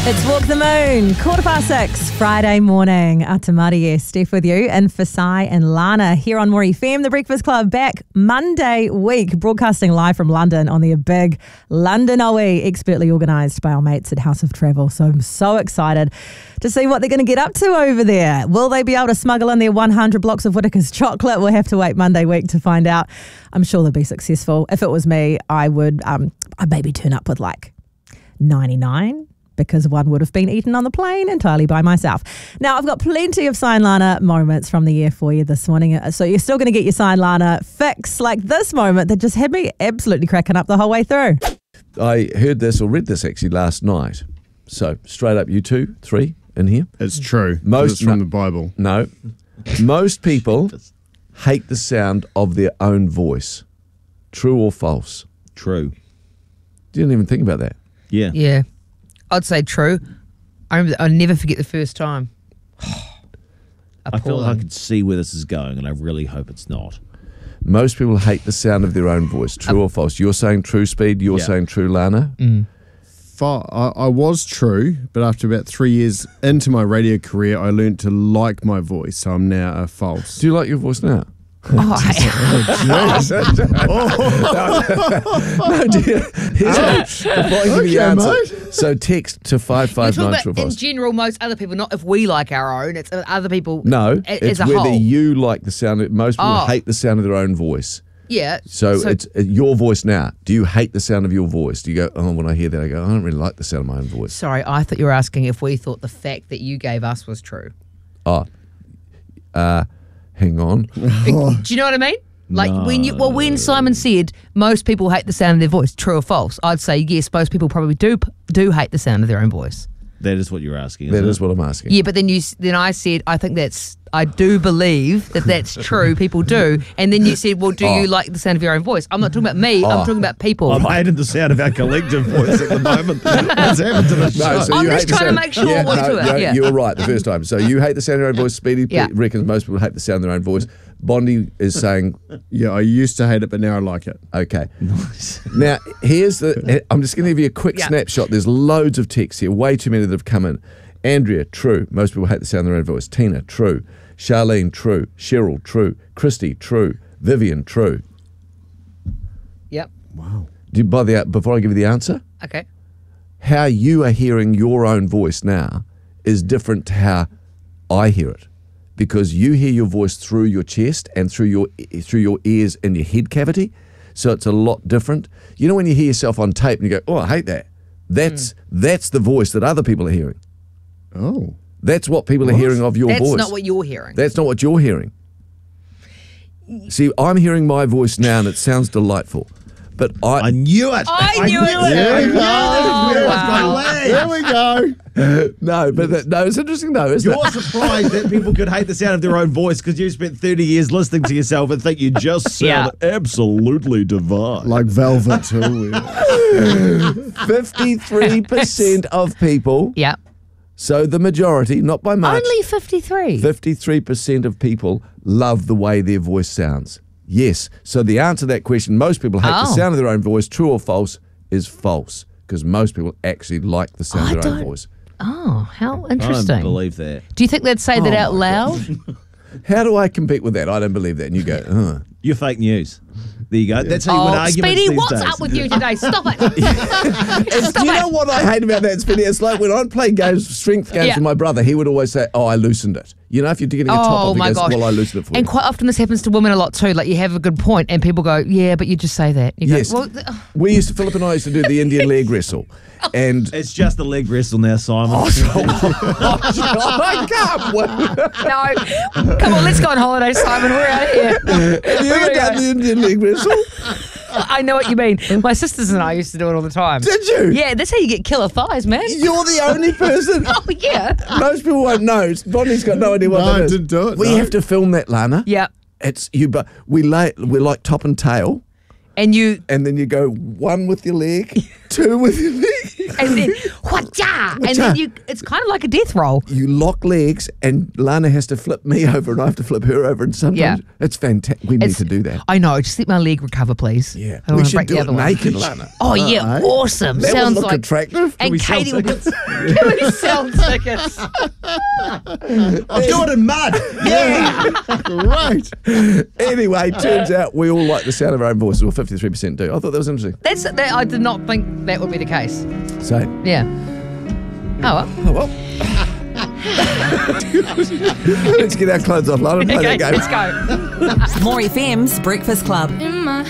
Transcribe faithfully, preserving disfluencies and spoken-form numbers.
It's Walk the Moon, quarter past six, Friday morning. Atamari, Steph with you, and Fasai and Lana here on More F M, The Breakfast Club, back Monday week, broadcasting live from London on their big London O E, expertly organised by our mates at House of Travel. So I'm so excited to see what they're going to get up to over there. Will they be able to smuggle in their one hundred blocks of Whittaker's chocolate? We'll have to wait Monday week to find out. I'm sure they'll be successful. If it was me, I would um, I'd maybe turn up with like ninety-nine. Because one would have been eaten on the plane entirely by myself. Now, I've got plenty of Sign Lana moments from the year for you this morning. So you're still going to get your Sign Lana fix, like this moment that just had me absolutely cracking up the whole way through. I heard this or read this actually last night. So straight up, you two, three in here. It's true. Most it's from no, the Bible. No. Most people hate the sound of their own voice. True or false? True. You didn't even think about that. Yeah. Yeah. I'd say true. I remember, I'll never forget the first time. I feel like I can see where this is going, and I really hope it's not. Most people hate the sound of their own voice. True um, or false? You're saying true, Speed. You're yeah. saying true, Lana. Mm. I, I was true, but after about three years into my radio career, I learned to like my voice, so I'm now a false. Do you like your voice now? Oh, oh, no, dear. Here's before I give you the answer. Mate. So text to five five nine triple In general, most other people, not if we like our own, it's other people. No, as it's a whether whole. you like the sound. Most people oh. hate the sound of their own voice. Yeah. So, so it's uh, your voice now. Do you hate the sound of your voice? Do you go, oh, when I hear that, I go, I don't really like the sound of my own voice. Sorry, I thought you were asking if we thought the fact that you gave us was true. Oh, uh, hang on. Do you know what I mean? Like no. when you, well, when Simon said most people hate the sound of their voice, true or false? I'd say yes. Most people probably do do hate the sound of their own voice. That is what you're asking. That is what I'm asking. Yeah, but then you then I said I think that's I do believe that that's true. People do, and then you said, well, do oh. you like the sound of your own voice? I'm not talking about me. Oh. I'm talking about people. I'm hating the sound of our collective voice at the moment. What's happened to the show? No, so I'm you just hate trying the to sound. make sure yeah, we're no, to it. no, Yeah. You were right the first time. So you hate the sound of your own voice. Speedy Yeah. reckons most people hate the sound of their own voice. Bondi is saying, yeah, I used to hate it, but now I like it. Okay. Nice. Now, here's the, I'm just going to give you a quick yeah. snapshot. There's loads of texts here, way too many that have come in. Andrea, true. Most people hate the sound of their own voice. Tina, true. Charlene, true. Cheryl, true. Christy, true. Vivian, true. Yep. Wow. Do you, by the, before I give you the answer, Okay. how you are hearing your own voice now is different to how I hear it. Because you hear your voice through your chest and through your through your ears in your head cavity, so it's a lot different. You know when you hear yourself on tape and you go, "Oh, I hate that." That's mm. that's the voice that other people are hearing. Oh, that's what people what? are hearing of your that's voice. That's not what you're hearing. That's not what you're hearing. See, I'm hearing my voice now, and it sounds delightful. But I, I knew it. I, I knew, knew it. it. There we go. Oh, wow. There we go. No, but that, no, it's interesting though, isn't You're it? surprised that people could hate the sound of their own voice because you spent thirty years listening to yourself and think you just sound yeah. absolutely divine. Like velvet too. fifty-three percent of people. Yeah. So the majority, not by much. Only fifty-three. fifty-three percent of people love the way their voice sounds. Yes. So the answer to that question, most people hate oh. the sound of their own voice, true or false, is false. Because most people actually like the sound I of their own don't- voice. Oh, how I interesting. don't believe that. Do you think they'd say that Oh out my loud? How do I compete with that? I don't believe that. And you go, uh. You're fake news. There you go. That's how you Oh, win arguments Speedy, these what's days. up with you today? Stop it. Stop Do you it. know what I hate about that, Speedy? It's like when I play games, strength games Yeah. with my brother, he would always say, oh, I loosened it. You know, if you're getting a top Oh off, he my goes, gosh. well, I loosened it for And you. quite often this happens to women a lot too. Like you have a good point and people go, yeah, but you just say that. You go, Yes. well, th- We used to, Philip and I used to do the Indian leg wrestle. And It's just a leg wrestle now, Simon. I can't wait. no. Come on, let's go on holiday, Simon. We're out of here. Have you ever done the Indian leg wrestle? I know what you mean. My sisters and I used to do it all the time. Did you? Yeah, that's how you get killer thighs, man. You're the only person. Oh, yeah. Most people won't know. Bonnie's got no idea what No, that I is. didn't do it, We no. have to film that, Lana. Yeah. It's you, but we lay we're like top and tail, And you, and then you go one with your leg, two with your leg. and then, whatcha? And then you, it's kind of like a death roll. You lock legs, and Lana has to flip me over, and I have to flip her over. And sometimes Yeah. it's fantastic. We need It's- to do that. I know. Just let my leg recover, please. Yeah, I don't we wanna should break do the it other one. naked, Lana. Oh yeah, Alright. awesome. That Sounds would look like attractive. And we sell Katie will tickets? Can we sell tickets? I'll do it in mud. Right. Anyway, turns out we all like the sound of our own voices, or fifty-three percent do. I thought that was interesting. That's that. I did not think that would be the case. So, Yeah. Oh well. oh well. Let's get our clothes off, Lana. Play Okay, that game. let's go. More F M's Breakfast Club. In my